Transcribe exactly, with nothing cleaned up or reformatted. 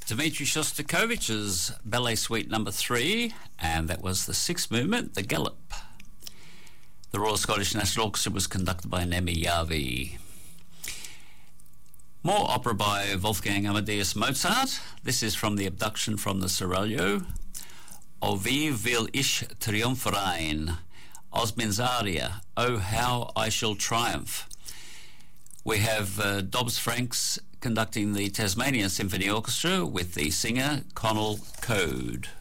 Dmitri Shostakovich's Ballet Suite number three, and that was the sixth movement, the Gallop. The Royal Scottish National Orchestra was conducted by Nemi Yavi. More opera by Wolfgang Amadeus Mozart. This is from the Abduction from the Seraglio. O wie will ich triumphieren? Osmin's aria, Oh How I Shall Triumph. We have uh, Dobbs Franks conducting the Tasmanian Symphony Orchestra with the singer Connell Code.